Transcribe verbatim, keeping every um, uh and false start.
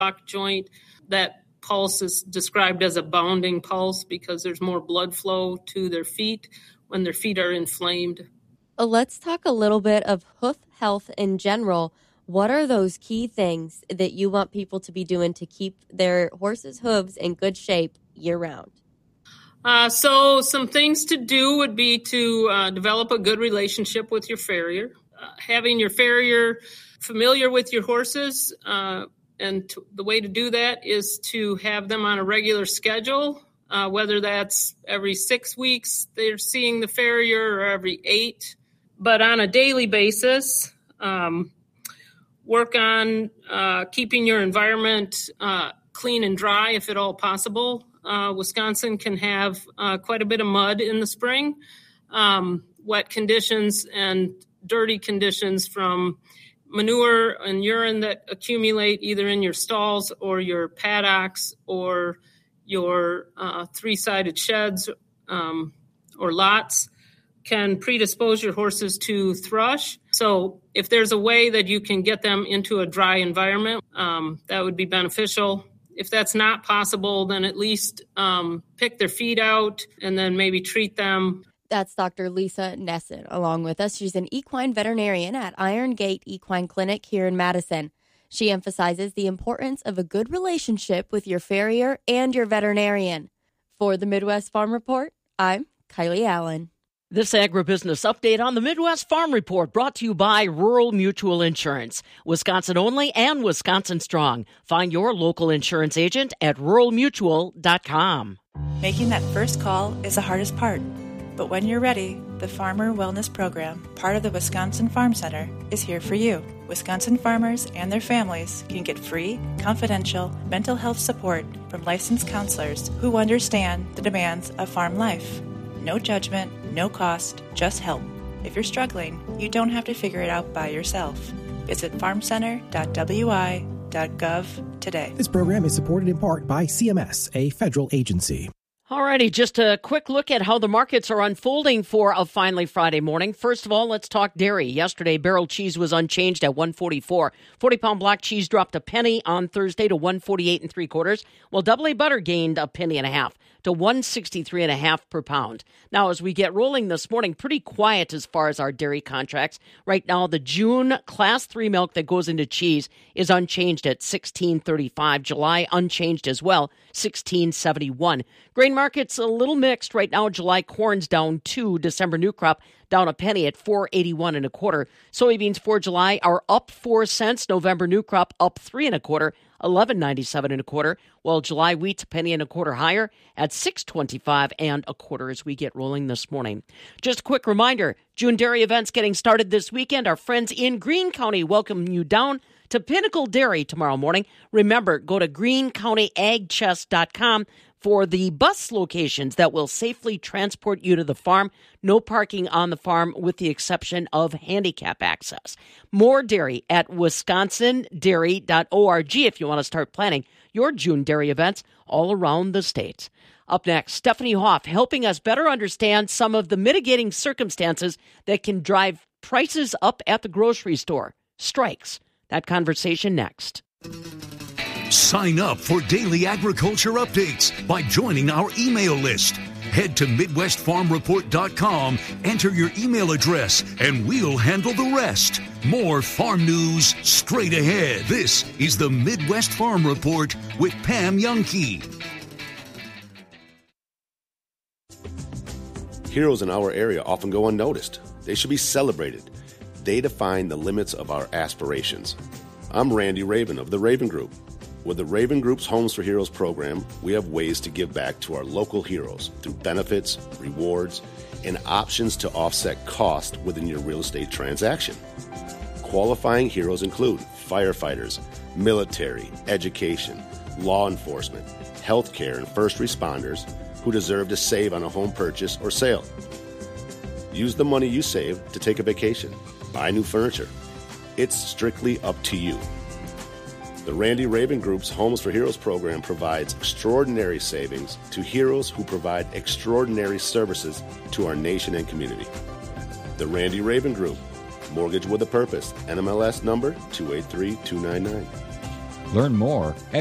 lock joint. That pulse is described as a bounding pulse because there's more blood flow to their feet when their feet are inflamed. Let's talk a little bit of hoof health in general. What are those key things that you want people to be doing to keep their horses' hooves in good shape year-round? Uh, so some things to do would be to uh, develop a good relationship with your farrier. Uh, having your farrier familiar with your horses, uh, and to, the way to do that is to have them on a regular schedule, uh, whether that's every six weeks they're seeing the farrier or every eight. But on a daily basis, um, work on uh, keeping your environment uh, clean and dry if at all possible. Uh, Wisconsin can have uh, quite a bit of mud in the spring, um, wet conditions and dirty conditions from manure and urine that accumulate either in your stalls or your paddocks or your uh, three-sided sheds um, or lots can predispose your horses to thrush. So if there's a way that you can get them into a dry environment, um, that would be beneficial. If that's not possible, then at least um, pick their feet out and then maybe treat them. That's Doctor Lisa Nesson along with us. She's an equine veterinarian at Iron Gate Equine Clinic here in Madison. She emphasizes the importance of a good relationship with your farrier and your veterinarian. For the Midwest Farm Report, I'm Kylie Allen. This agribusiness update on the Midwest Farm Report brought to you by Rural Mutual Insurance. Wisconsin only and Wisconsin strong. Find your local insurance agent at rural mutual dot com. Making that first call is the hardest part. But when you're ready, the Farmer Wellness Program, part of the Wisconsin Farm Center, is here for you. Wisconsin farmers and their families can get free, confidential mental health support from licensed counselors who understand the demands of farm life. No judgment, no cost, just help. If you're struggling, you don't have to figure it out by yourself. Visit farm center dot w i dot gov today. This program is supported in part by C M S, a federal agency. Alrighty, just a quick look at how the markets are unfolding for a finally Friday morning. First of all, let's talk dairy. Yesterday, barrel cheese was unchanged at one forty-four. forty-pound black cheese dropped a penny on Thursday to one forty-eight and three quarters, while double A butter gained a penny and a half to one sixty-three and a half per pound. Now, as we get rolling this morning, pretty quiet as far as our dairy contracts. Right now, the June class three milk that goes into cheese is unchanged at sixteen thirty-five. July unchanged as well, sixteen seventy-one. Grain market's a little mixed right now. July corn's down two. December new crop down a penny at four eighty-one and a quarter. Soybeans for July are up four cents. November new crop up three and a quarter, eleven ninety-seven and a quarter. While July wheat's a penny and a quarter higher at six twenty-five and a quarter as we get rolling this morning. Just a quick reminder: June dairy events getting started this weekend. Our friends in Greene County welcome you down to Pinnacle Dairy tomorrow morning. Remember, go to green county ag chest dot com for the bus locations that will safely transport you to the farm. No parking on the farm with the exception of handicap access. More dairy at wisconsin dairy dot org if you want to start planning your June dairy events all around the state. Up next, Stephanie Hoff helping us better understand some of the mitigating circumstances that can drive prices up at the grocery store. Strikes. That conversation next. Sign up for daily agriculture updates by joining our email list. Head to midwest farm report dot com, enter your email address, and we'll handle the rest. More farm news straight ahead. This is the Midwest Farm Report with Pam Youngkey. Heroes in our area often go unnoticed. They should be celebrated. They define the limits of our aspirations. I'm Randy Raven of the Raven Group. With the Raven Group's Homes for Heroes program, we have ways to give back to our local heroes through benefits, rewards, and options to offset cost within your real estate transaction. Qualifying heroes include firefighters, military, education, law enforcement, healthcare, and first responders who deserve to save on a home purchase or sale. Use the money you save to take a vacation, buy new furniture. It's strictly up to you. The Randy Raven Group's Homes for Heroes program provides extraordinary savings to heroes who provide extraordinary services to our nation and community. The Randy Raven Group, Mortgage with a Purpose, N M L S number two eight three two nine nine. Learn more at